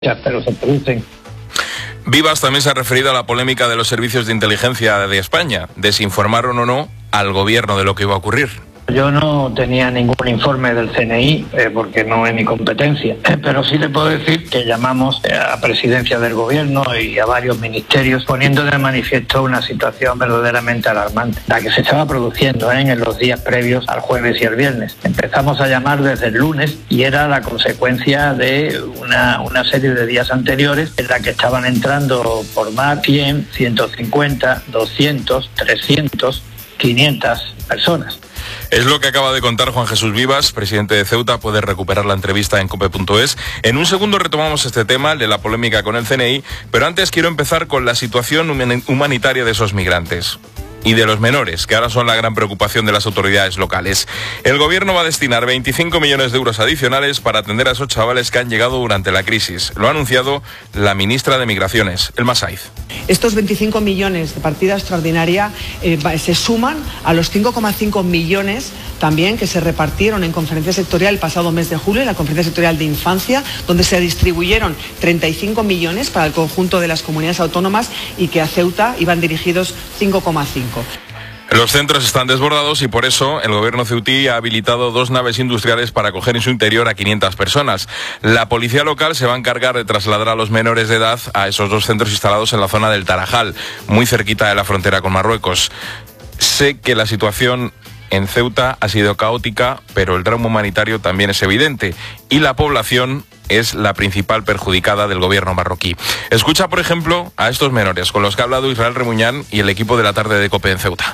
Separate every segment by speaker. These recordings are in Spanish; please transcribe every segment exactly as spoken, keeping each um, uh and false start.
Speaker 1: pero se producen.
Speaker 2: Vivas también se ha referido a la polémica de los servicios de inteligencia de España. ¿Desinformaron o no al gobierno de lo que iba a ocurrir?
Speaker 1: Yo no tenía ningún informe del C N I eh, porque no es mi competencia, pero sí le puedo decir que llamamos a presidencia del gobierno y a varios ministerios poniendo de manifiesto una situación verdaderamente alarmante, la que se estaba produciendo ¿eh? en los días previos al jueves y el viernes. Empezamos a llamar desde el lunes y era la consecuencia de una, una serie de días anteriores en la que estaban entrando por mar cien, ciento cincuenta, doscientos, trescientos, quinientas personas.
Speaker 2: Es lo que acaba de contar Juan Jesús Vivas, presidente de Ceuta. Puedes recuperar la entrevista en cope punto es. En un segundo retomamos este tema, el de la polémica con el C N I, pero antes quiero empezar con la situación humanitaria de esos migrantes y de los menores, que ahora son la gran preocupación de las autoridades locales. El gobierno va a destinar veinticinco millones de euros adicionales para atender a esos chavales que han llegado durante la crisis. Lo ha anunciado la ministra de Migraciones, Elma Saiz.
Speaker 3: Estos veinticinco millones de partida extraordinaria eh, se suman a los cinco coma cinco millones también que se repartieron en conferencia sectorial el pasado mes de julio, en la conferencia sectorial de infancia, donde se distribuyeron treinta y cinco millones para el conjunto de las comunidades autónomas y que a Ceuta iban dirigidos cinco coma cinco.
Speaker 2: Los centros están desbordados y por eso el gobierno ceutí ha habilitado dos naves industriales para acoger en su interior a quinientas personas. La policía local se va a encargar de trasladar a los menores de edad a esos dos centros instalados en la zona del Tarajal, muy cerquita de la frontera con Marruecos. Sé que la situación en Ceuta ha sido caótica, pero el drama humanitario también es evidente y la población es la principal perjudicada del gobierno marroquí. Escucha, por ejemplo, a estos menores con los que ha hablado Israel Remuñán y el equipo de la tarde de COPE en Ceuta.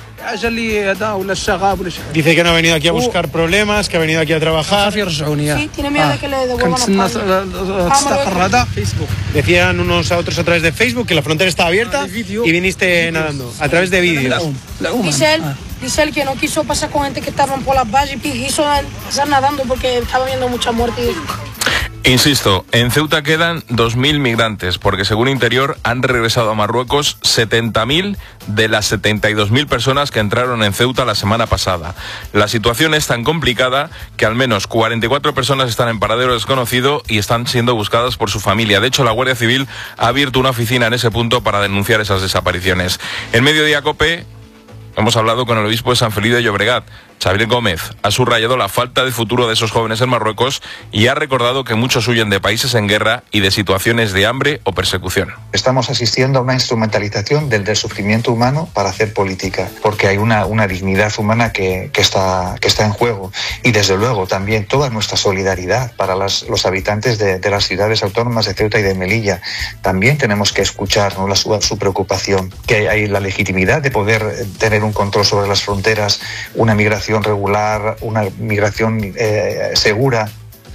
Speaker 4: Dice que no ha venido aquí a buscar problemas, que ha venido aquí a trabajar.
Speaker 5: Sí, tiene miedo de que le devuelvan a
Speaker 4: Facebook. Decían unos a otros a través de Facebook que la frontera estaba abierta y viniste nadando, a través de vídeos.
Speaker 5: Dice él, dice él que no quiso pasar con gente que estaban por las vallas y quiso pasar nadando porque estaba viendo mucha muerte.
Speaker 2: Insisto, en Ceuta quedan dos mil migrantes, porque según Interior han regresado a Marruecos setenta mil de las setenta y dos mil personas que entraron en Ceuta la semana pasada. La situación es tan complicada que al menos cuarenta y cuatro personas están en paradero desconocido y están siendo buscadas por su familia. De hecho, la Guardia Civil ha abierto una oficina en ese punto para denunciar esas desapariciones. En Mediodía COPE hemos hablado con el obispo de San Feliu de Llobregat. Xavier Gómez ha subrayado la falta de futuro de esos jóvenes en Marruecos y ha recordado que muchos huyen de países en guerra y de situaciones de hambre o persecución.
Speaker 6: Estamos asistiendo a una instrumentalización del, del sufrimiento humano para hacer política, porque hay una, una dignidad humana que, que, está, que está en juego. Y desde luego también toda nuestra solidaridad para las, los habitantes de, de las ciudades autónomas de Ceuta y de Melilla. También tenemos que escuchar, ¿no?, la, su, su preocupación, que hay la legitimidad de poder tener un control sobre las fronteras, una migración regular, una migración eh, segura.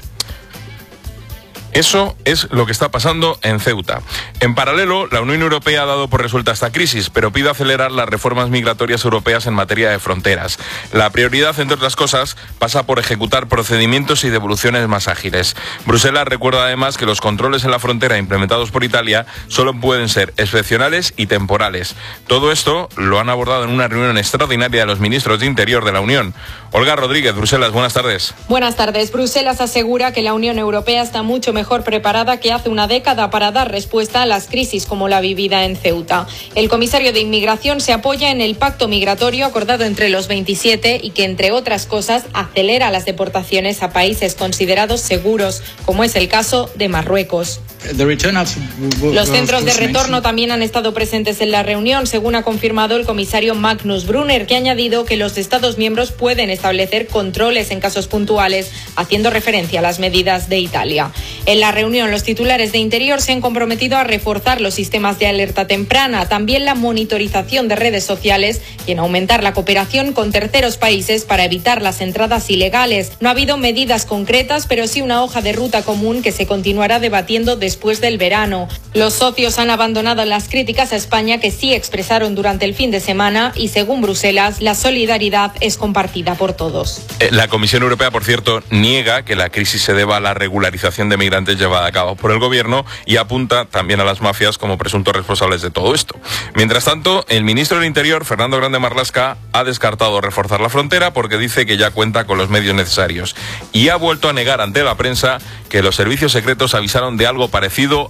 Speaker 2: Eso es lo que está pasando en Ceuta. En paralelo, la Unión Europea ha dado por resuelta esta crisis, pero pide acelerar las reformas migratorias europeas en materia de fronteras. La prioridad, entre otras cosas, pasa por ejecutar procedimientos y devoluciones más ágiles. Bruselas recuerda además que los controles en la frontera implementados por Italia solo pueden ser excepcionales y temporales. Todo esto lo han abordado en una reunión extraordinaria de los ministros de Interior de la Unión. Olga Rodríguez, Bruselas, buenas tardes.
Speaker 7: Buenas tardes. Bruselas asegura que la Unión Europea está mucho mejor mejor preparada que hace una década para dar respuesta a las crisis como la vivida en Ceuta. El comisario de Inmigración se apoya en el pacto migratorio acordado entre los veintisiete y que, entre otras cosas, acelera las deportaciones a países considerados seguros, como es el caso de Marruecos. Los centros de retorno también han estado presentes en la reunión, según ha confirmado el comisario Magnus Brunner, que ha añadido que los Estados miembros pueden establecer controles en casos puntuales, haciendo referencia a las medidas de Italia. En la reunión, los titulares de Interior se han comprometido a reforzar los sistemas de alerta temprana, también la monitorización de redes sociales y en aumentar la cooperación con terceros países para evitar las entradas ilegales. No ha habido medidas concretas, pero sí una hoja de ruta común que se continuará debatiendo después del verano. Los socios han abandonado las críticas a España que sí expresaron durante el fin de semana y, según Bruselas, la solidaridad es compartida por todos.
Speaker 2: La Comisión Europea, por cierto, niega que la crisis se deba a la regularización de migrantes antes llevada a cabo por el gobierno y apunta también a las mafias como presuntos responsables de todo esto. Mientras tanto, el ministro del Interior, Fernando Grande Marlaska, ha descartado reforzar la frontera porque dice que ya cuenta con los medios necesarios y ha vuelto a negar ante la prensa que los servicios secretos avisaron de algo parecido